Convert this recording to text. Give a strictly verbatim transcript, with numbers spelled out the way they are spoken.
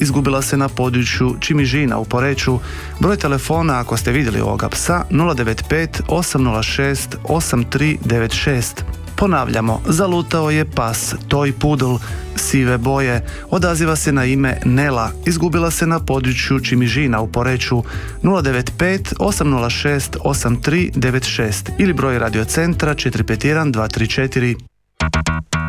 izgubila se na području Čimižina u Poreču. Broj telefona ako ste vidjeli ovoga psa nula devet pet osam nula šest osam tri devet šest. Ponavljamo, zalutao je pas Toy Poodle sive boje, odaziva se na ime Nela, izgubila se na području Čimižina u Poreču. Nula devet pet osam nula šest osam tri devet šest ili broj radiocentra četiri pet jedan dva tri četiri.